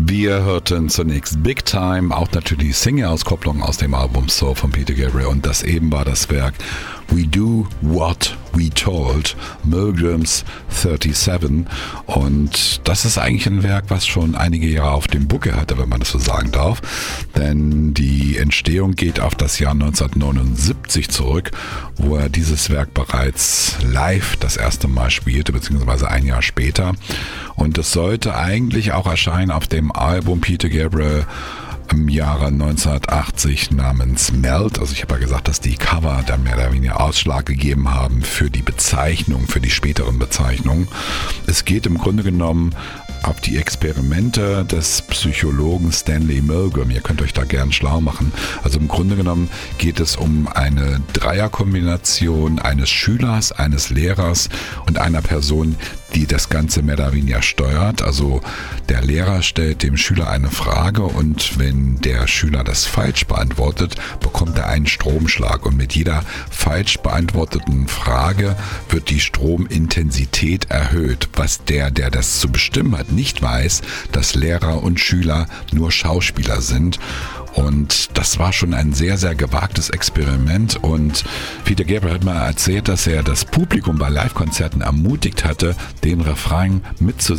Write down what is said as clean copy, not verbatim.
Wir hörten zunächst Big Time, auch natürlich die Single-Auskopplung aus dem Album Soul von Peter Gabriel, und das eben war das Werk We Do What We Told, Milgrams 37, und das ist eigentlich ein Werk, was schon einige Jahre auf dem Buckel hatte, wenn man das so sagen darf, denn die Entstehung geht auf das Jahr 1979 zurück, wo er dieses Werk bereits live das erste Mal spielte, beziehungsweise ein Jahr später, und es sollte eigentlich auch erscheinen auf dem Album Peter Gabriel im Jahre 1980 namens Melt. Also ich habe ja gesagt, dass die Cover da mehr oder weniger Ausschlag gegeben haben für die Bezeichnung, für die späteren Bezeichnungen. Es geht im Grunde genommen auf die Experimente des Psychologen Stanley Milgram. Ihr könnt euch da gern schlau machen. Also im Grunde genommen geht es um eine Dreierkombination eines Schülers, eines Lehrers und einer Person, die das Ganze mehr oder weniger steuert. Also der Lehrer stellt dem Schüler eine Frage, und wenn der Schüler das falsch beantwortet, bekommt er einen Stromschlag, und mit jeder falsch beantworteten Frage wird die Stromintensität erhöht, was der das zu bestimmen hat, nicht weiß, dass Lehrer und Schüler nur Schauspieler sind. Und das war schon ein sehr, sehr gewagtes Experiment, und Peter Gabriel hat mal erzählt, dass er das Publikum bei Live-Konzerten ermutigt hatte, den Refrain mitzusingen